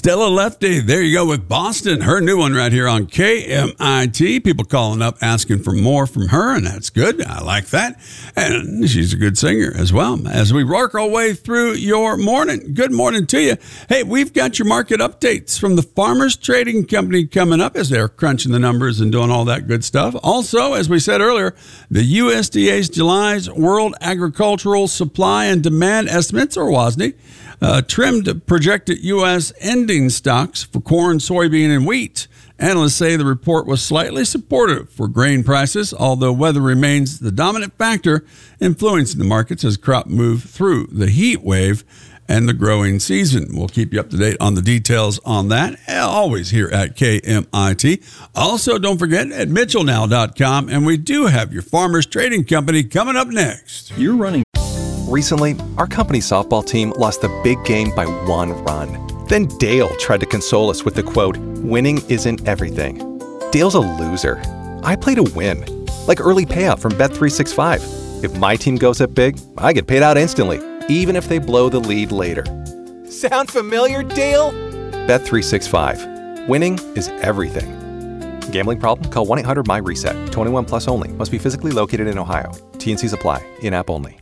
Stella Lefty, there you go with Boston, her new one right here on KMIT. People calling up asking for more from her, and that's good. I like that. And she's a good singer as well. As we work our way through your morning, good morning to you. Hey, we've got your market updates from the Farmers Trading Company coming up as they're crunching the numbers and doing all that good stuff. Also, as we said earlier, the USDA's July's World Agricultural Supply and Demand Estimates, or WASDE, trimmed projected U.S. ending stocks for corn, soybean, and wheat. Analysts say the report was slightly supportive for grain prices, although weather remains the dominant factor influencing the markets as crop move through the heat wave and the growing season. We'll keep you up to date on the details on that, always here at KMIT. Also, don't forget at mitchellnow.com, and we do have your Farmers Trading Company coming up next. You're running. Recently, our company softball team lost a big game by 1 run. Then Dale tried to console us with the quote, "Winning isn't everything." Dale's a loser. I play to win, like early payout from Bet365. If my team goes up big, I get paid out instantly, even if they blow the lead later. Sound familiar, Dale? Bet365. Winning is everything. Gambling problem? Call 1-800-MY-RESET. 21 plus only. Must be physically located in Ohio. T&Cs apply. In-app only.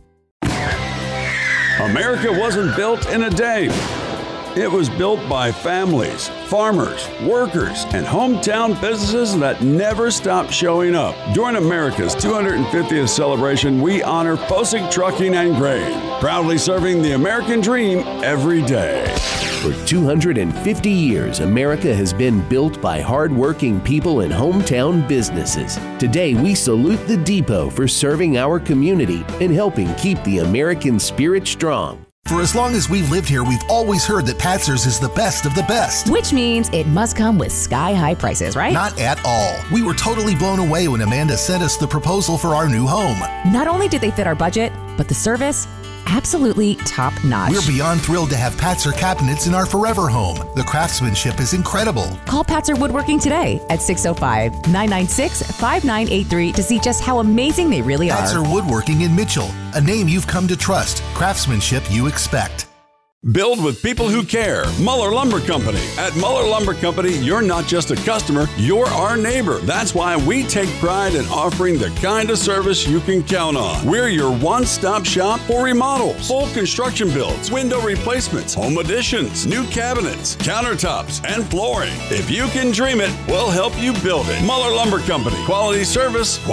America wasn't built in a day. It was built by families, farmers, workers, and hometown businesses that never stop showing up. During America's 250th celebration, we honor Posick Trucking and Grain, proudly serving the American dream every day. For 250 years, America has been built by hardworking people and hometown businesses. Today, we salute the Depot for serving our community and helping keep the American spirit strong. For as long as we've lived here, we've always heard that Patzer's is the best of the best. Which means it must come with sky-high prices, right? Not at all. We were totally blown away when Amanda sent us the proposal for our new home. Not only did they fit our budget, but the service, absolutely top-notch. We're beyond thrilled to have Patzer cabinets in our forever home. The craftsmanship is incredible. Call Patzer Woodworking today at 605-996-5983 to see just how amazing they really are. Patzer Woodworking in Mitchell, a name you've come to trust, craftsmanship you expect. Build with people who care. Muller Lumber Company. At Muller Lumber Company, you're not just a customer, you're our neighbor. That's why we take pride in offering the kind of service you can count on. We're your one-stop shop for remodels, full construction builds, window replacements, home additions, new cabinets, countertops, and flooring. If you can dream it, we'll help you build it. Muller Lumber Company. Quality service,